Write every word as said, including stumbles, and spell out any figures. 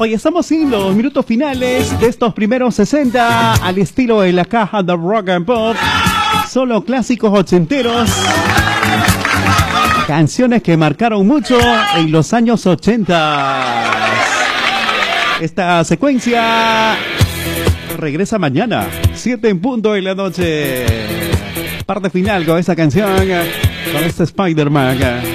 Hoy estamos en los minutos finales de estos primeros sesenta al estilo de la caja de Rock and Pop. Solo clásicos ochenteros. Canciones que marcaron mucho en los años ochenta. Esta secuencia regresa mañana, siete en punto de la noche. Parte final con esa canción, con este Spider-Man.